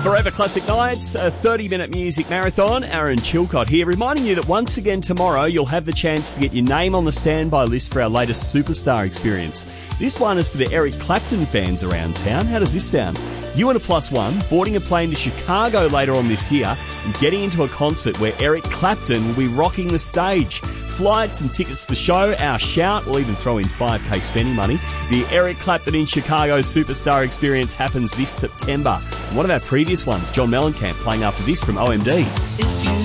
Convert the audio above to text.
Forever Classic Nights, a 30-minute music marathon. Aaron Chilcott here, reminding you that once again tomorrow you'll have the chance to get your name on the standby list for our latest Superstar experience. This one is for the Eric Clapton fans around town. How does this sound? You and a +1, boarding a plane to Chicago later on this year and getting into a concert where Eric Clapton will be rocking the stage. Flights and tickets to the show, our shout, we'll even throw in $5,000 spending money. The Eric Clapton in Chicago Superstar experience happens this September. And one of our previous ones, John Mellencamp, playing after this from OMD.